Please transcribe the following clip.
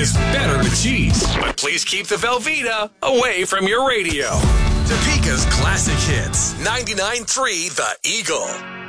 is better with cheese. But please keep the Velveeta away from your radio. Topeka's classic hits, 99.3 The Eagle.